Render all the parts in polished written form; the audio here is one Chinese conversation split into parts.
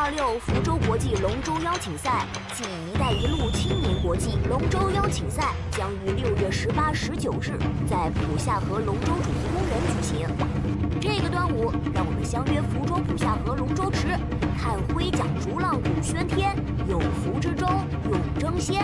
2026福州国际龙舟邀请赛暨“一带一路”青年国际龙舟邀请赛将于6月18、19日在浦夏河龙舟主题公园举行。这个端午，让我们相约福州浦夏河龙舟池，看挥桨逐浪鼓喧天，有福之舟永争先。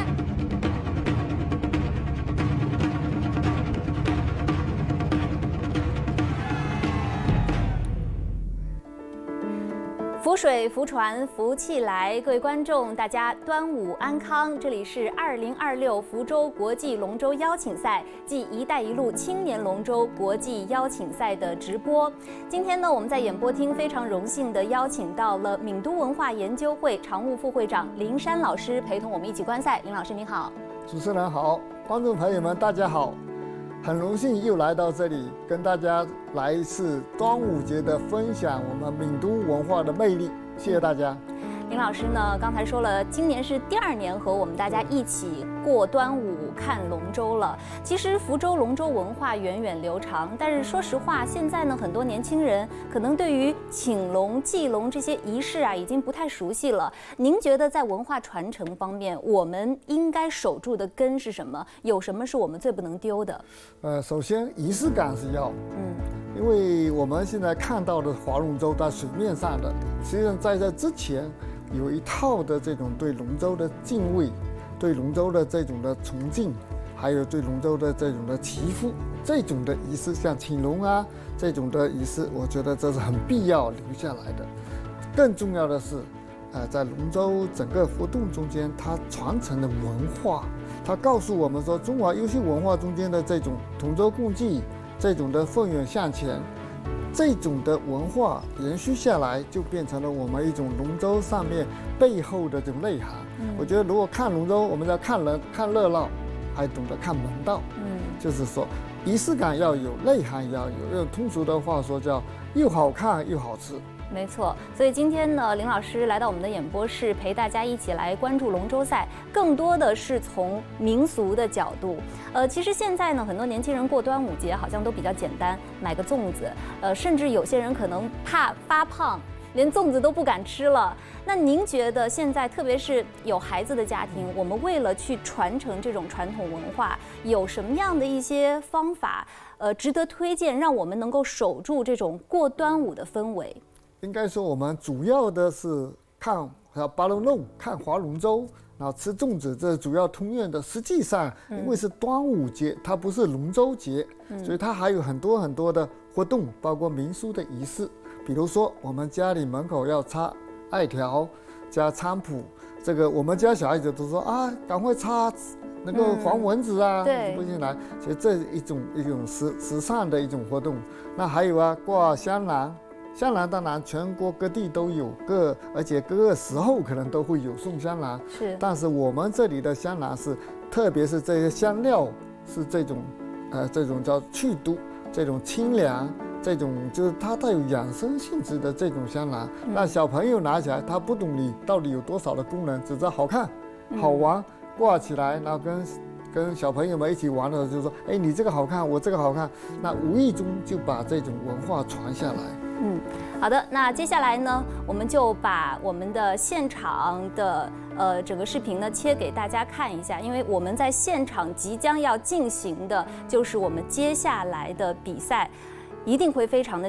福水、福船、福气来，各位观众，大家端午安康！这里是2026福州国际龙舟邀请赛暨“一带一路”青年龙舟国际邀请赛的直播。今天呢，我们在演播厅非常荣幸地邀请到了闽都文化研究会常务副会长林山老师，陪同我们一起观赛。林老师您好。 主持人好，观众朋友们大家好。很荣幸又来到这里，跟大家来一次端午节的分享，我们闽都文化的魅力。谢谢大家。 林老师呢，刚才说了，今年是第2年和我们大家一起过端午看龙舟了。其实福州龙舟文化源远流长，但是说实话，现在呢，很多年轻人可能对于请龙、祭龙这些仪式啊，已经不太熟悉了。您觉得在文化传承方面，我们应该守住的根是什么？有什么是我们最不能丢的？ 首先仪式感是要，因为我们现在看到的划龙舟在水面上的，实际上在这之前有一套的这种对龙舟的敬畏，对龙舟的这种的崇敬，还有对龙舟的这种的祈福，这种的仪式，像请龙啊这种的仪式，我觉得这是很必要留下来的。更重要的是，在龙舟整个活动中间，它传承的文化，它告诉我们说，中华优秀文化中间的这种同舟共济，这种的奋勇向前，这种的文化延续下来，就变成了我们一种龙舟上面背后的这种内涵。我觉得如果看龙舟，我们要看人看热闹，还懂得看门道。就是说仪式感要有，内涵也要有。用通俗的话说叫又好看又好吃。 没错，所以今天呢，林老师来到我们的演播室，陪大家一起来关注龙舟赛，更多的是从民俗的角度。其实现在呢，很多年轻人过端午节好像都比较简单，买个粽子，甚至有些人可能怕发胖，连粽子都不敢吃了。那您觉得现在，特别是有孩子的家庭，我们为了去传承这种传统文化，有什么样的一些方法，值得推荐，让我们能够守住这种过端午的氛围？ 应该说，我们主要的是看扒龙弄，看划龙舟，然后吃粽子，这是主要通用的。实际上，因为是端午节，它不是龙舟节，所以它还有很多很多的活动，包括民俗的仪式。比如说，我们家里门口要插艾条加菖蒲，这个我们家小孩子都说啊，赶快插那个黄蚊子啊，不进来。所以这一种时尚的一种活动。那还有啊，挂香囊。香囊当然全国各地都有，而且各个时候可能都会有送香囊。是，但是我们这里的香囊是，特别是这些香料是这种叫去毒、这种清凉、这种就是它带有养生性质的这种香囊。那小朋友拿起来，他不懂你到底有多少的功能，只知道好看、好玩，挂起来，然后跟小朋友们一起玩的时候就说，哎，你这个好看，我这个好看，那无意中就把这种文化传下来。 好的，那接下来呢，我们就把我们的现场的整个视频呢切给大家看一下，因为我们在现场即将要进行的就是我们接下来的比赛，一定会非常的